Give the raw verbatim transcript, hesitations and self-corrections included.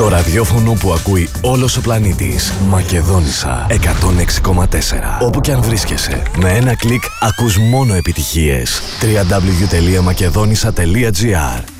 Το ραδιόφωνο που ακούει όλος ο πλανήτης. Μακεδόνισσα εκατόν έξι κόμμα τέσσερα. Όπου κι αν βρίσκεσαι, με ένα κλικ ακούς μόνο επιτυχίες. double-u double-u double-u τελεία μακεδόνισσα τελεία τζι άρ